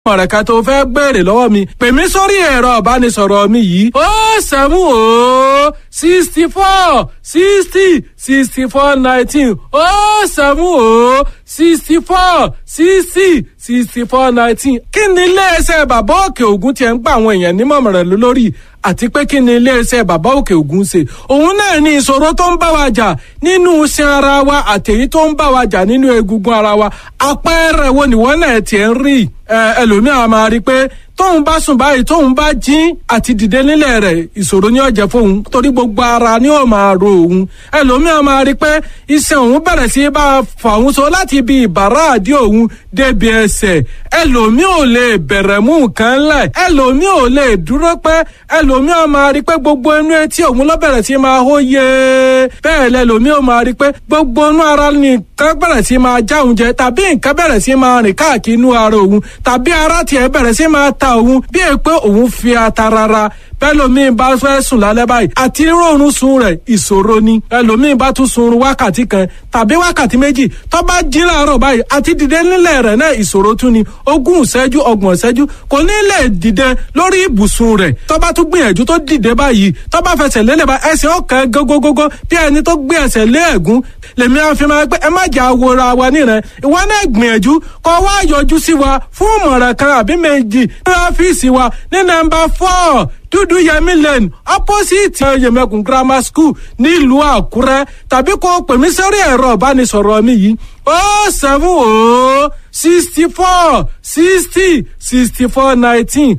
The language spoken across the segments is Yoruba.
ọ̀rẹ́ kan tó fẹ́ béèrè lọ́wọ́ mi pè mí sórí ẹ̀rọ ìbánisọ̀rọ̀ mi yìí 07064606419 07064606419. kí ni iléeṣẹ́ bàbá òkè ògùn tiẹ̀ ń gba àwọn èèyàn nímọ̀ràn lórí àti pé kí ni iléeṣẹ́ bàbá òkè ògùn ṣe òun náà ní ìṣòro tó ń bá wa jà nínú iṣan ara wa àtèyí tó ń bá wa jà nínú egungun ara wa àpẹẹrẹ wo nìwọ náà tiẹ̀ ń rí ẹlòmíràn máa rí i pé tóun bá sùn báyìí tóun bá jí àti dìde nílẹ̀ rẹ̀ ìṣòro ní ọ̀jẹ̀ fóun torí gbogbo ara ni ó máa ro òun ẹlòmíràn máa rí i pé iṣan òun bẹ̀rẹ̀ sí bá fà òun so láti ibi ìbàrá àdí òun débi ẹsẹ̀ ẹlòmíì ò lè bẹ̀rẹ̀ mú nǹkan lẹ̀ ẹlòmíì ò lè dúró pẹ́ ẹlòmíràn máa rí i pé gbogbo inú etí òun ló bẹ̀rẹ̀ sí máa hó yé bẹ́ẹ̀ lẹ́lòmíì ò máa rí i pé gbogbo inú ara nìkan bẹ̀rẹ̀ sí máa já òun jẹ tàbí nǹkan bẹ̀rẹ̀ sí máa rìn káàkiri inú ara òun tàbí ara tiẹ̀ bẹ̀rẹ̀ sí máa ta òun bí è pé òun fi ata rárá bẹ́lòmíì bá fẹ́ sùn lálẹ́ báyìí àti rọrùn sùn rẹ̀ ìṣòro ni ẹlòmíì bá tún sun wákàtí kan tàbí wákàtí méjì tó bá jí láàárọ̀ báyìí àti dìde nílẹ̀ rẹ̀ náà ìṣòro tún ni 20 ìṣẹ́jú 30 ìṣẹ́jú kò ní lè dìde lórí ibùsùn rẹ̀ tó bá tún gbìyànjú tó dìde báyìí tó bá fẹsẹ̀ lélẹ̀ bá ẹsẹ̀ ọ̀kan gógógógó bí ẹni tó gbé ẹsẹ̀ lé ẹ̀gún lèmi àfi máa pé ẹ má jà wòra wa níran ìwọ náà gbìyànjú kó wá yọjú sí wa fún ìmọ̀ràn kan àbí méjì ní ọ́fíìsì wa ní nọ́mbà 4 dúdú yẹmí lane opposite yẹmẹkùn grammar school nílùú àkúrẹ́ tàbí kó pè mí sórí ẹ̀rọ ìbánisọ̀rọ̀ mi yìí 07064606419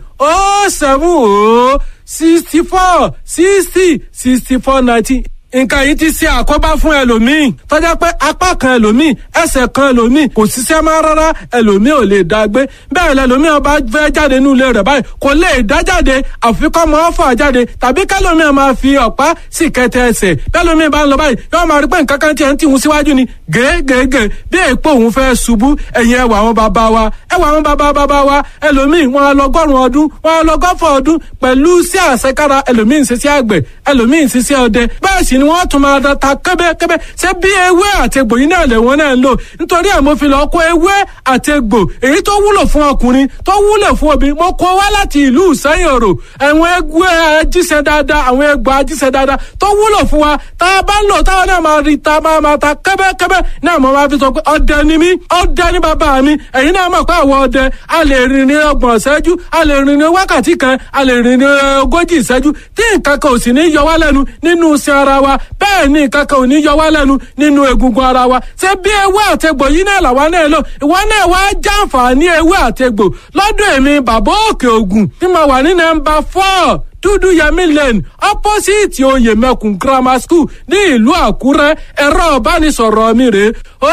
07064606419. nǹkan yìí ti ṣe àkóbá fún ẹlòmíì tọ́jà pé apá kan ẹlòmíì ẹsẹ̀ kan ẹlòmíì kò ṣiṣẹ́ máa rárá ẹlòmíì ò lè dá gbé bẹ́ẹ̀ lẹlòmíì ọba fẹ́ jáde nínú ilé rẹ̀ báyìí kò lè dá jáde àfi kọ́ mọ́ fà jáde tàbí kẹlòmíì máa fi ọ̀pá sì kẹtẹ ẹsẹ̀ bẹ́ẹ̀lòmíì bá ń lọ báyìí yóò máa rí pé nǹkan kan tiẹ̀ ń tìhun síwájú ni gègègè bí èèpo òun fẹ́ ṣubú ẹ̀yìn ẹwà àwọn bàbá wa wa ẹlòmíì wọn lọgọ́rùn ọdún wọn lọgọ́fọ̀ ọdún pẹ̀lú sí àṣekára ẹlòmíì ń ṣiṣẹ́ àgbẹ̀ ẹlòmíì ń ṣiṣẹ́ ọdẹ bẹ́ẹ̀ sì ni wọ́n tún máa ta kẹ́bẹ́kẹ́bẹ́ ṣé bí ewé àtegbò yìí náà lẹ́wọ̀n náà ń lò nítorí ẹ̀ mo fi lọ kó ewé àtegbò èyí tó wúlò fún ọkùnrin tó wúlò fún obìnrin mo kó wá láti ìlú Ìsẹ́yìn Òrò àwọn ewé ajíṣẹ́ dáadáa àwọn egbò ajíṣẹ́ dáadáa tó wúlò fún wa tá a bá ń lò táwọn náà máa rí ta máa ta kẹ́bẹ́kẹ́bẹ́ náà mo máa fi sọ pé ọdẹ ni mí ọdẹ ni bàbá mi ẹ̀yin náà mọ̀ pé àwọn ọdẹ a lè rìn ní 30 ìṣẹ́jú a lè rìn ní wákàtí kan a lè rìn ní 40 ìṣẹ́jú tí nǹkan kan ò sì ní yọ wá lẹ́nu nínú iṣan ara wa bẹ́ẹ̀ ni nǹkan kan ò ní yọ wá lẹ́nu nínú egungun ara wa ṣé bí ewé àtegbò yìí náà làwa náà lò ìwọ náà wá jàǹfààní ewé àtegbò lọ́dọ̀ èmi bàbá òkè ògùn tí mo wà ní nọ́mbà 4 dúdú yẹmí lane opposite oyèmẹkùn grammar school ní ìlú àkúrẹ́ ẹ̀rọ ìbánisọ̀rọ̀ mi rèé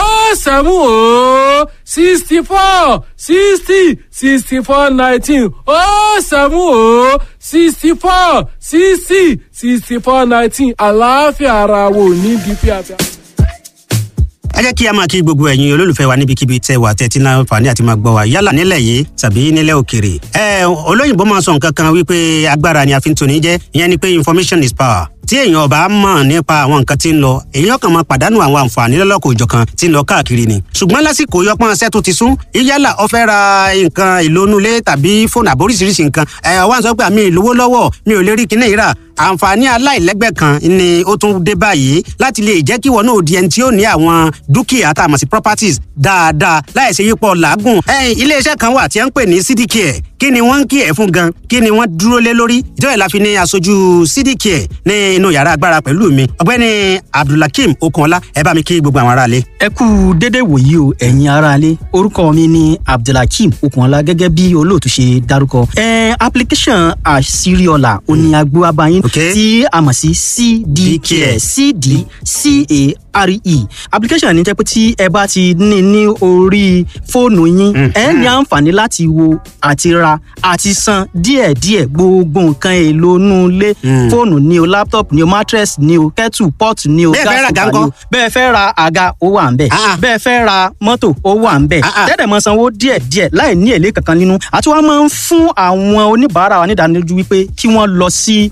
07064606419 àlàáfíà ara wo ní bí fíafíà. ẹ jẹ́ kí a máa kí gbogbo ẹ̀yin olólùfẹ́ wa níbikíbi tẹ́ wà tẹ́tí náà fàní àti máa gbọ́ wa yálà nílẹ̀ yìí tàbí nílẹ̀ òkèrè. Olóyìnbó máa sọ nǹkan kan wípé agbára ni a fi ń toni jẹ́ ìyẹn ni pé information is power. tí èèyàn ọba mọ̀ nípa àwọn nǹkan tí ń lọ èèyàn kàn máa pàdánù àwọn àǹfààní lọ́lọ́kọ̀ òjọ̀kan tí ń lọ káàkiri ni. ṣùgbọ́n lásìkò yọpọ́n ṣẹ́ tó ti sún yálà ó fẹ́ ra nǹkan ìlónúlé tàbí fóònù àbóríṣiríṣi nǹkan wá ń sọ pé àmì ìlówó lọ́wọ́ mi ò lè rí kinní ìrà àǹfààní aláìlẹ́gbẹ́ kan ni ó tún dé báyìí láti lè jẹ́ kí wọn náà di ẹni tí ó ní àwọn dúkìá tá a mọ̀ sí properties dáadáa láìsí yípo làágùn. iléeṣẹ́ kan wà tí wọ́n ń pè ní CityCare kí ni wọ́n ń kí ẹ̀ fún gan kí ni wọ́n dúró lé lórí ìjọba ìlàfi ní aṣojú CityCare ní inú yàrá agbára pẹ̀lú mi ọ̀gbẹ́ni Abdulhakeem Okunọlá ẹ bá mi kí gbogbo àwọn aráalé. ẹ kú dédé wòyí o ẹ̀yin aráalé orúkọ mi ni Abdulhakeem Okunọlá gẹ́gẹ́ bí olóòtú ṣe dárúkọ. application àṣírí ọ̀la òní agbó abayín tí a mọ̀ sí CDCare CDCARE application ní jẹ́ pé tí ẹ bá ti ní orí fóònù yín ẹ ní àǹfààní láti wo àti ra àti san díẹ̀díẹ̀ gbogbo nǹkan èlò inú ilé fóònù ni o laptop ni o mattress ni o kettle pot ni o gas cooker ni o bẹ́ẹ̀ fẹ́ ra àga ó wà ńbẹ̀ bẹ́ẹ̀ fẹ́ ra mọ́tò ó wà ńbẹ̀ tẹ́lẹ̀ mọ́ sanwó díẹ̀díẹ̀ láì ní èlé kankan nínú àti wọ́n máa ń fún àwọn oníbàárà wa nídánilójú wípé kí wọ́n lọ sí ojú ọjà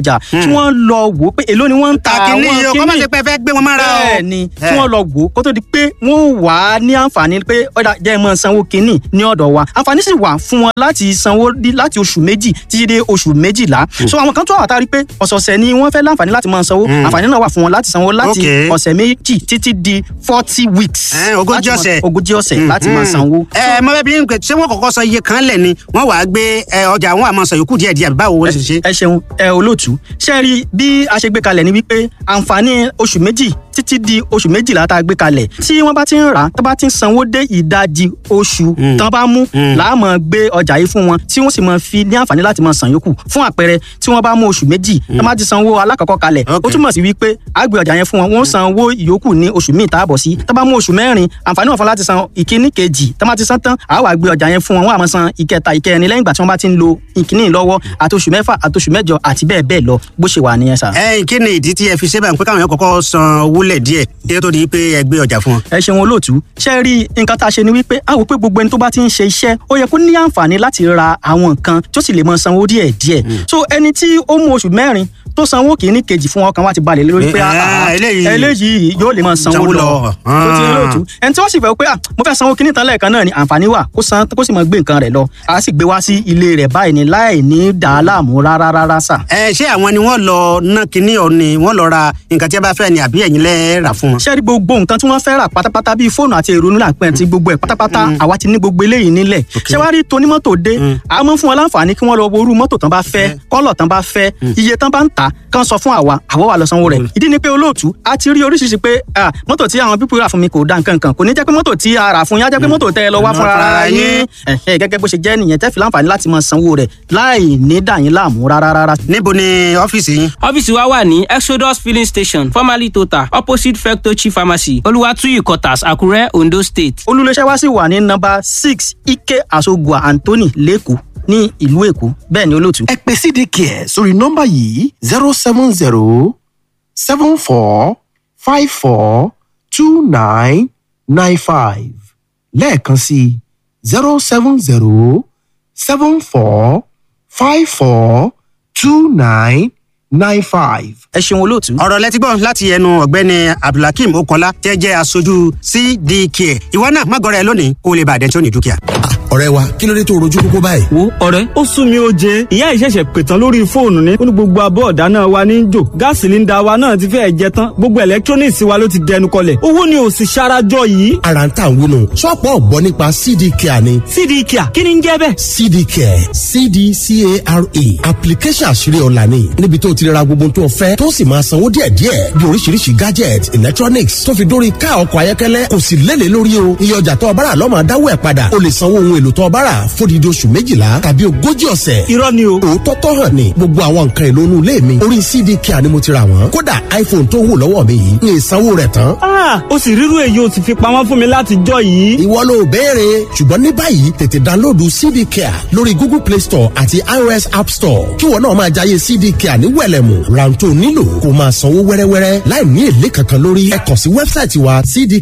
ọjà tí wọ́n lọ wò pé èló ni wọ́n ń ta àwọn kíní yìí kọ́ máa ṣe pé fẹ́ gbé wọn mára o. bẹ́ẹ̀ ni tí wọ́n lọ wò kó tó di pé wọ́n wà á ní àǹfààní pé ọ̀dà jẹ́ mọ́ sanwó kíní ní ọ̀dọ̀ wa àǹfààní sì wà fún wọn láti sanwó láti oṣù méjì títí dé oṣù méjìlá so àwọn kan tó wà tá a rí pé ọ̀sọ̀ọ̀sẹ̀ ni wọ́n fẹ́ láǹfààní láti máa sanwó àǹfààní náà wà fún wọn láti sanwó láti ọ̀sẹ̀ méjì títí di 40 weeks ogójì ọ̀sẹ̀ láti máa sanwó. mọ bẹẹ bí n pẹ ṣé wọn kọ́kọ́ sọ iye kan lẹ ni wọn wàá gbé ọjà wọn àmọ́ sọ yòókù díẹ̀díẹ̀ báwo wọn ṣe ṣe. ẹ ṣeun olóòtú ṣe rí bí a ṣe gbé kalẹ̀ ni wípé àǹfààní oṣù méjì títí di oṣù méjìlá tá a gbé kalẹ̀ tí wọ́n bá ti ń rà tó bá ti ń sanwó dé ìdajì oṣù tán bá mú láàmú gbé ọjà yìí fún wọn tí wọ́n sì máa fi ní àǹfààní láti máa san yòókù fún àpẹẹrẹ tí wọ́n bá mú oṣù méjì tó bá ti sanwó alákọ̀ọ́kọ́ kalẹ̀ ó túmọ̀ sí wípé a gbé ọjà yẹn fún wọn wọ́n san owó ìyókù ní oṣù míì tá a bọ̀ sí tó bá mú oṣù mẹ́rin àǹfààní wọn fún láti san ìkíní kejì tó bá ti san tán a wá gbé ọjà yẹn fún wọn wọ́n á máa san ìkẹta ìkẹrin lẹ́yìn ìgbà tí wọ́n bá ti ń lo ìkíní lọ́wọ́ àti oṣù mẹ́fà àti oṣù mẹ́jọ àti bẹ́ẹ̀ bẹ́ẹ̀ lọ bó ṣe wà nìyẹn sà. kí ni ìdí tí ẹ fi ṣe báyìí pé káwọn yẹn kọ́kọ́ san owó lẹ̀ díẹ̀ kí tó di pé ẹ gbé ọjà fún wọn. ẹ ṣeun olóòtú ṣe rí nǹkan tá a ṣe ni wípé a wò pé gbogbo ẹni tó bá ti ń ṣe iṣẹ́ ó yẹ kó ní àǹfààní láti ra àwọn nǹkan tó sì lè mọ sanwó díẹ̀ díẹ̀ so ẹni tí ó mú oṣù mẹ́rin tó sanwó kìíní kejì fún ọkàn wa ti balẹ̀ lórí pé eléyìí yóò lè máa sanwó lọ tó ti olóòtú ẹni tí wọ́n sì fẹ́ pé mo fẹ́ sanwó kìíní tán lẹ́ẹ̀kan náà ni àǹfààní wà kó sì máa gbé nǹkan rẹ̀ lọ a sì gbé wá sí ilé rẹ̀ báyìí ni láì ní dàá láàmú rárá sà. ṣé àwọn ni wọ́n lọ ná kinní ọ ni wọ́n lọ ra nǹkan tí a bá fẹ́ ni àbí ẹ̀yin lẹ rà fún wọn. ṣé rí gbogbo nǹkan tí wọ́n fẹ́ rà pátápátá bíi fóònù àti èrò nílà pẹ́ ti gbogbo ẹ̀ pátápátá àwa ti ní gbogbo eléyìí nílẹ̀ ṣé wàá rí tonímọ́tò dé a mọ̀ fún wọn láǹfààní kí wọ́n lọ wo irú mọ́tò tán bá fẹ́ kọ́lọ̀ tán bá fẹ́ iye tán bá ń tà kán sọ fún àwa wà lọ sanwó rẹ̀ ìdí ni pé olóòtú a ti rí oríṣiríṣi pé mọ́tò tí àwọn pípọ̀ rà fún mi kò dá nǹkan kan kò ní jẹ́ pé mọ́tò tí a rà fún yín á jẹ́ pé mọ́tò tẹ́ ẹ lọ wá fúnra ara yín gẹ́gẹ́ bó ṣe jẹ́ nìyẹn tẹ́ fi láǹfààní láti máa sanwó rẹ̀ láì ní dà yín láàmú rárá. níbo ni ọ́fíìsì yín. ọ́fíìsì wa wà ní Exodus filling station formerly Total opposite Fectochi pharmacy Olúwatóyè quarters Àkúrẹ́ Ondo State. olùléṣẹ́ wa sì wà ní nọ́mbà 6 Ike Asogua Anthony Lẹ́kọ̀ọ́ ní ìlú Èkó bẹ́ẹ̀ ni olóòtú. ẹ pè CDcare sórí nọ́mbà yìí 070-7454-2995 lẹ́ẹ̀kan sí 070-7454-2995. ẹ ṣeun olóòtú. ọ̀rọ̀ lẹ ti gbọ́ láti ẹnu ọ̀gbẹ́ni Abdulhakeem Okola tẹ́ jẹ́ aṣojú CDcare ìwọ náà má gọrẹ lónìí kó o lè bàdẹ́ tí ó ní dúkìá. ọ̀rẹ́ wa kí ló dé tó rojú kókó báyìí. wo ọ̀rẹ́ ó sún mi ó jẹ ìyá ìṣẹ̀ṣẹ̀ pètàn lórí fóònù ní ó ní gbogbo abọ́ ọ̀dáná wa ní jò gáàsì sílíńdà wa náà ti fẹ́ẹ̀ jẹ tán gbogbo electronics wa ló ti dẹnu kọlẹ̀ owó ni ò sì ṣarajọ yìí. ara ń tà ń wúnu ṣọ́ọ̀pù ọ̀gbọ́n nípa CDcare ni. CDcare kí ni ń jẹ́ bẹ́ẹ̀. CDcare CDCARE application àṣírí ọ̀la ni níbi tó ti ra gbogbo tó fẹ́ tó sì máa sanwó díẹ̀díẹ̀ bí oríṣiríṣi gadget electronics tó fi dórí ká ọkọ̀ ayọ́kẹ́lẹ́ kò sì lélẹ̀ lórí o iye ọjà tó ọbára lọ́mọ adáwọ̀ ẹ̀ padà o lè sanwó ohun èlò tó ọbára fódìdí oṣù méjìlá tàbí ogójì ọ̀sẹ̀. irọ́ ni o. òótọ́ tó hàn ní gbogbo àwọn nǹkan èlò inú ilé mi orí CDcare ni mo ti rà wọ́n kódà iPhone tó wù lọ́wọ́ mi yìí ní ìsanwó rẹ̀ tán. o sì rírú èyí o sì fi pamọ́ fún mi láti jọ yìí. ìwọ ló béèrè ṣùgbọ́n ní báyìí tètè dánlóòdù CDcare lórí Google Play Store àti iOS App Store kí wọn náà máa jayé CDcare ní wẹ̀lẹ̀mù rántó nílò kó máa sanwó wẹ́rẹ́wẹ́rẹ́ láì ní èlé kankan lórí ẹ kàn sí wẹ́bsáìtì wa